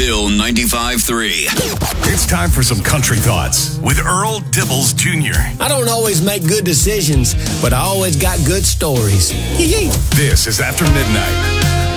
Bill 95.3. It's time for some country thoughts with Earl Dibbles Jr. I don't always make good decisions, but I always got good stories. This is After Midnight.